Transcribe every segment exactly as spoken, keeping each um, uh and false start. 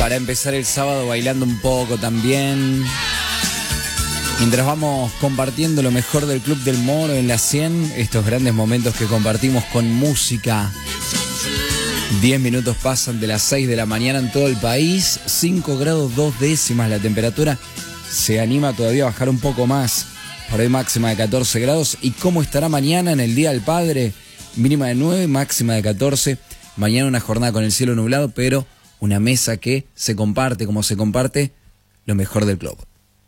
para empezar el sábado bailando un poco también. Mientras vamos compartiendo lo mejor del Club del Moro en la cien, estos grandes momentos que compartimos con música. diez minutos pasan de las seis de la mañana en todo el país, cinco grados dos décimas la temperatura, se anima todavía a bajar un poco más, por hoy máxima de catorce grados. ¿Y cómo estará mañana en el Día del Padre? Mínima de nueve, máxima de catorce, mañana una jornada con el cielo nublado, pero una mesa que se comparte como se comparte lo mejor del club.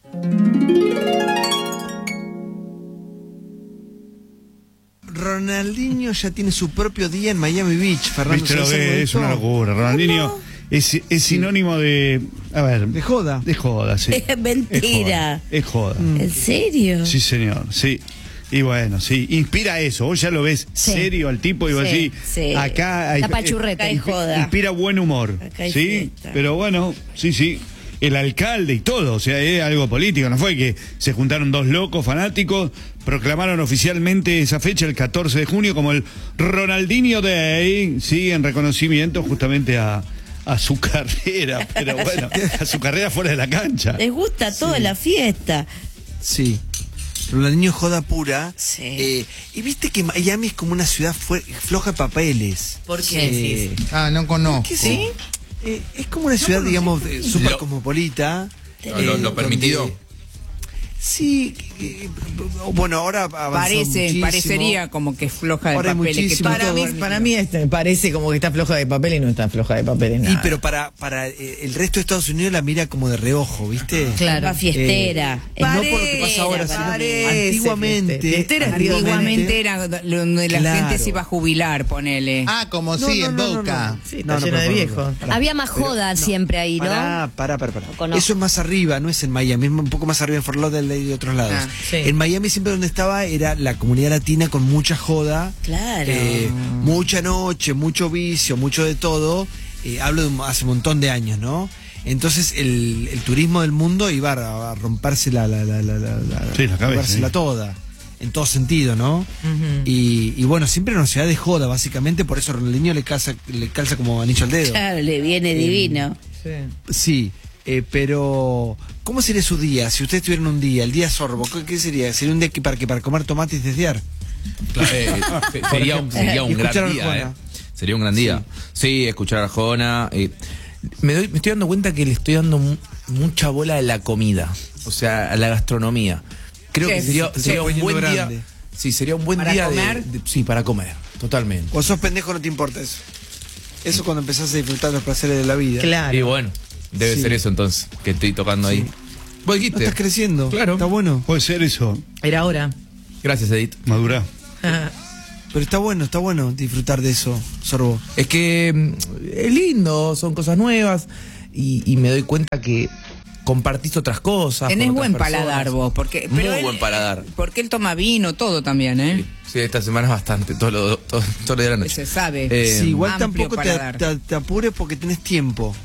Ronaldinho ya tiene su propio día en Miami Beach, Fernando. Viste lo que es una locura. Ronaldinho es, es sinónimo de. A ver. De joda. De joda, sí. Es mentira. Es joda. Es joda. Mm. ¿En serio? Sí, señor, sí. Y bueno, sí, inspira eso. Vos ya lo ves Sí. serio al tipo y vos Sí, decís, sí. acá hay, La pachurreta. eh, Hay joda. inspira buen humor. Acá hay ¿sí? fiesta. Pero bueno, sí, sí. El alcalde y todo, o sea, es algo político, no fue que se juntaron dos locos fanáticos, proclamaron oficialmente esa fecha, el catorce de junio, como el Ronaldinho Day, sí, en reconocimiento justamente a, a su carrera, pero bueno, a su carrera fuera de la cancha. Les gusta toda Sí. la fiesta. Sí. Ronaldinho es joda pura. Sí. Eh, y viste que Miami es como una ciudad fue- floja de papeles. ¿Por qué Eh, decís? Ah, no conozco. ¿Qué sí? Eh, es como una ciudad, digamos, de- súper Lo- cosmopolita. Lo- lo- lo permitido. donde- Sí, eh, bueno, ahora avanzó Parece, muchísimo. parecería como que es floja de Ahora hay papeles. Que muchísimo todo todo el Para mí, permitido. para mí este, parece como que está floja de papel y no está floja de papeles Y nada. pero para, para eh, el resto de Estados Unidos la mira como de reojo, ¿viste? Claro. Va fiestera. Eh, no por lo que pasa ahora, sino Parece antiguamente. fieste- fiestera es Río. Antiguamente era donde la Claro. gente se iba a jubilar, ponele. Ah, como No, sí, no, en no, no, Boca. no. Sí, está No, no, llena de pero, viejos. pero, pará. Había más joda siempre ahí, ¿no? Pará, pará, pará, pará. conozco. Eso es más arriba, no es en Miami, es un poco más arriba en Fort Lauderdale y de otros lados. Ah, sí. En Miami siempre donde estaba era la comunidad latina con mucha joda. Claro. eh, mucha noche, mucho vicio, mucho de todo. Eh, hablo de un- hace un montón de años, ¿no? Entonces el, el turismo del mundo iba a, a romperse la, la, la, la, la, la- Sí, la cabeza, rompérsela sí. toda. En todo sentido, ¿no? Ujú. y, y bueno, siempre era una ciudad de joda, básicamente, por eso a Ronaldinho le calza, le calza como anillo al dedo. Claro, le viene divino. Sí. Sí, eh, pero ¿cómo sería su día? Si ustedes tuvieran un día, el día sorbo, ¿qué, qué sería? ¿Sería un día que para, que para comer tomate y desear? Claro, eh, se- sería, un- sería un Y escuchar gran a día, Arjona. ¿eh? Sería un gran día. Sí, escuchar a Arjona. eh, me, doy- me estoy dando cuenta que le estoy dando mu- mucha bola a la comida, o sea, a la gastronomía. Creo Sí, que sería, se sería está un buen poniendo día. grande. Sí, sería un buen ¿Para día de- comer? de- sí, para comer, totalmente. ¿O sos pendejo no te importa eso? Eso cuando empezás a disfrutar los placeres de la vida. Claro. Y bueno, debe Sí. ser eso entonces, que estoy tocando ahí. Vos No dijiste. estás creciendo. Claro. Está bueno. Puede ser eso, Era hora. Gracias, Edith. madurá. Pero está bueno, está bueno disfrutar de eso, Sorbo. Es que mm, es lindo, son cosas nuevas y, y me doy cuenta que compartís otras cosas. Tenés con otras buen personas. paladar vos, porque Muy pero él- buen paladar. Porque él toma vino, todo también, ¿eh? Sí, esta semana es bastante, todo lo, todo, todo lo de la noche. Se sabe. Eh, sí, igual amplio tampoco te, paladar. te- te apures porque tenés tiempo.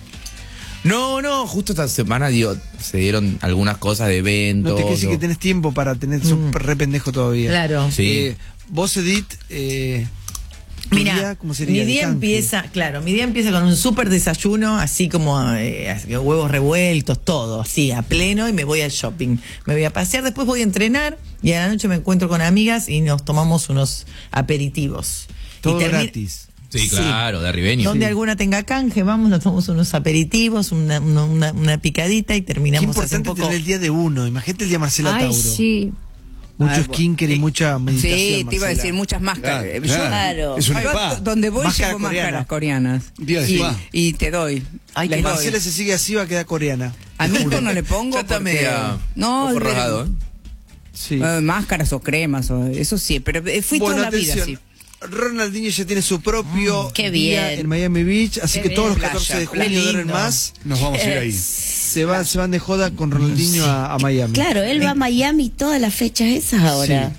No, no, justo esta semana, digo, se dieron algunas cosas de eventos. No te quiere decir o- que tenés tiempo para tener. Sos re pendejo todavía. Claro. Sí. Eh, vos, Edith, eh, ¿tu Mira, día cómo sería? mi De día canje. empieza, claro, mi día empieza con un súper desayuno, así como eh, así, huevos revueltos, todo, así, a pleno, y me voy al shopping. Me voy a pasear, después voy a entrenar, y a la noche me encuentro con amigas y nos tomamos unos aperitivos. Todo Y termi- gratis. Sí, claro, de Ribeño. Donde alguna tenga canje, vamos, nos tomamos unos aperitivos, una, una, una- una picadita y Qué terminamos hace un importante poco. tener el día de uno. Imagínate el día Marcela Ay, Tauro. sí. Mucho Ay, skinker y sí. mucha meditación. Sí, te iba a Marcela. decir muchas máscaras. Claro, Yo- claro. Es un yo spa. d- donde voy Máscara llevo coreana. máscaras coreanas. Día de y, spa. y te doy. Ay, Les qué doy. Marcela se sigue así, va a quedar coreana. A mí no le pongo Ya está porque- media no, ojo de- rasgado, ¿eh? Sí. eh, máscaras o cremas, o, eso sí, pero eh, fui Bueno, toda la vida atención. así. Ronaldinho ya tiene su propio Mm, qué día bien. en Miami Beach, así Qué que todos los bien. catorce de Playa, junio duermen lindo. más. Nos vamos a ir ahí. Se van, se van de joda con Ronaldinho a, a Miami. Claro, él va a Miami todas las fechas esas ahora.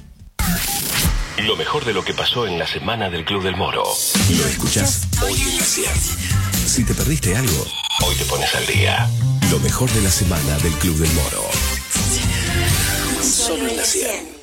Lo mejor de lo que pasó en la semana del Club del Moro. Lo escuchás hoy en la cien. Si te perdiste algo, hoy te pones al día. Lo mejor de la semana del Club del Moro. Solo en la cien.